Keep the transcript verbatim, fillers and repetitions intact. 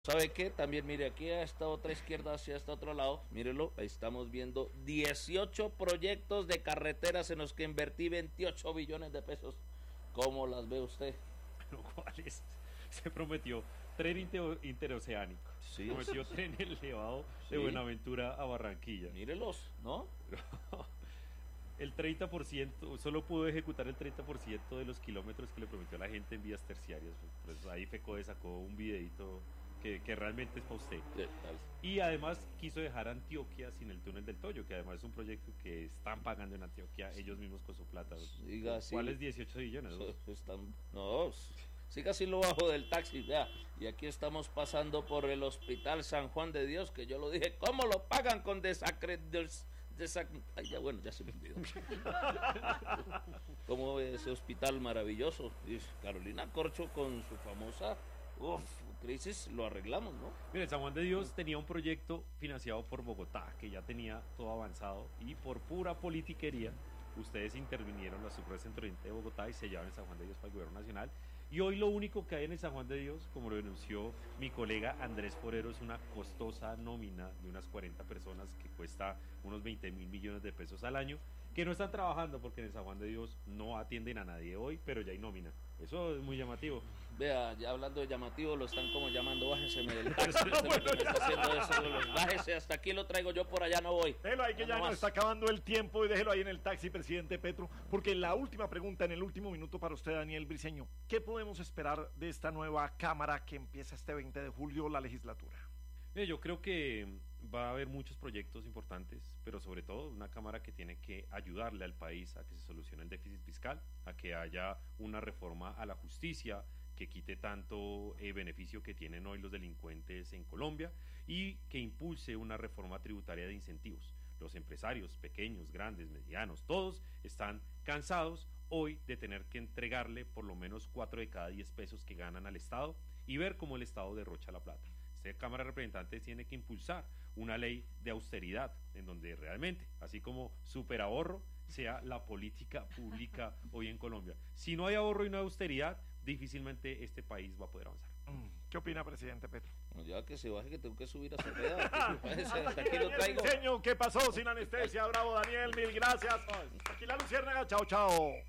¿Sabe qué? También mire aquí a esta otra izquierda, hacia este otro lado, mírelo, ahí estamos viendo dieciocho proyectos de carreteras en los que invertí veintiocho billones de pesos. ¿Cómo las ve usted? Lo cual es, se prometió tren inter, interoceánico, Sí, prometió tren elevado de sí. Buenaventura a Barranquilla. Mírelos, ¿no? El treinta por ciento, solo pudo ejecutar el treinta por ciento de los kilómetros que le prometió a la gente en vías terciarias. Pues ahí FECODE sacó un videito que, que realmente es para usted. Sí, dale. Y además quiso dejar Antioquia sin el túnel del Toyo, que además es un proyecto que están pagando en Antioquia ellos mismos con su plata. Diga así. ¿Cuáles dieciocho billones? Están, no, siga así lo bajo del taxi, vea. Y aquí estamos pasando por el Hospital San Juan de Dios, que yo lo dije, ¿cómo lo pagan con desacreditación? Desac... Ay, ya bueno, ya se me olvidó. ¿Cómo ve ese hospital maravilloso? Y Carolina Corcho con su famosa uf, crisis, lo arreglamos, ¿no? Mire, San Juan de Dios tenía un proyecto financiado por Bogotá, que ya tenía todo avanzado, y por pura politiquería, ustedes intervinieron la Subred Centro Oriente de Bogotá y se llevaron el San Juan de Dios para el gobierno nacional. Y hoy lo único que hay en el San Juan de Dios, como lo denunció mi colega Andrés Forero, es una costosa nómina de unas cuarenta personas que cuesta unos veinte mil millones de pesos al año, que no están trabajando porque en el San Juan de Dios no atienden a nadie hoy, pero ya hay nómina. Eso es muy llamativo. Vea, ya hablando de llamativo, lo están como llamando, bájese del taxi, usted lo que me está haciendo eso, los, bájese, hasta aquí lo traigo yo, por allá no voy. Déjelo ahí que ya, ya nos está acabando el tiempo y déjelo ahí en el taxi, presidente Petro, porque la última pregunta en el último minuto para usted, Daniel Briceño, ¿qué podemos esperar de esta nueva Cámara que empieza este veinte de julio la legislatura? Eh, yo creo que va a haber muchos proyectos importantes, pero sobre todo una Cámara que tiene que ayudarle al país a que se solucione el déficit fiscal, a que haya una reforma a la justicia que quite tanto eh, beneficio que tienen hoy los delincuentes en Colombia y que impulse una reforma tributaria de incentivos. Los empresarios pequeños, grandes, medianos, todos están cansados hoy de tener que entregarle por lo menos cuatro de cada diez pesos que ganan al Estado y ver cómo el Estado derrocha la plata. Esta Cámara de Representantes tiene que impulsar una ley de austeridad en donde realmente, así como superahorro, sea la política pública hoy en Colombia. Si no hay ahorro y no hay austeridad, difícilmente este país va a poder avanzar. ¿Qué opina, presidente Petro? No, ya que se baje, que tengo que subir a Cepeda. Hasta aquí lo traigo. ¿Qué pasó sin anestesia? Bravo, Daniel, mil gracias. Aquí la Luciérnaga, chao, chao.